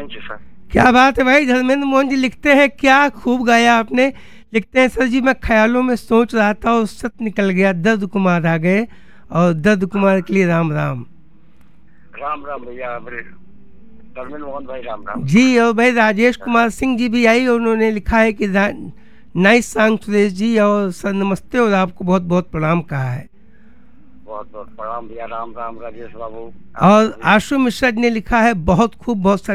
जी sir. क्या बात है भाई, धर्मेंद्र मोहन जी लिखते हैं, क्या खूब गाया आपने। लिखते हैं, सर जी मैं ख्यालों में सोच रहा था और सत निकल गया, दर्द कुमार आ गए और दर्द कुमार के लिए राम राम। राम राम भैया, मेरे धर्मेंद्र मोहन भाई, राम राम। जी, और भाई राजेश कुमार सिंह जी भी आई और उन्होंने लिखा है कि नाइस सॉन्ग सुरेश जी, और सर नमस्ते और आपको बहुत बहुत प्रणाम कहा है। बहुत बहुत प्रणाम भैया, राम राम राजेश बाबू, और आपको भी। आशु मिश्रा जी ने लिखा है बहुत खूब, बहुत